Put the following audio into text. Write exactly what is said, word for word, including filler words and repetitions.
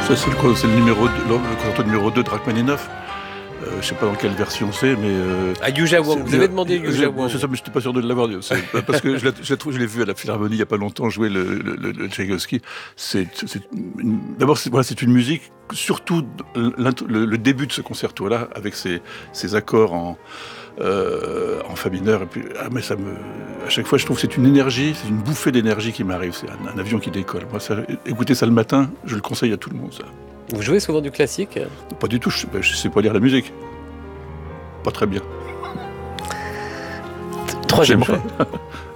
Ça, c'est le, c'est le numéro deux, le concerto numéro deux de Rachmaninoff. Euh, je ne sais pas dans quelle version c'est, mais... Euh, à Yuja Wang, vous avez demandé Yuja Wang. C'est ça, mais je n'étais pas sûr de l'avoir. Parce que je, je, je l'ai vu à la Philharmonie il n'y a pas longtemps jouer le, le, le, le Tchaïkovski. C'est, c'est une, d'abord, c'est, voilà, c'est une musique, surtout le, le début de ce concerto-là, avec ses, ses accords en... Euh, en fa mineur, et puis, ah, mais ça me, à chaque fois je trouve que c'est une énergie, c'est une bouffée d'énergie qui m'arrive, c'est un, un avion qui décolle. Moi, ça, écouter ça le matin, je le conseille à tout le monde. Ça. Vous jouez souvent du classique ? Pas du tout, je, ben, je sais pas lire la musique. Pas très bien. Troisième choix.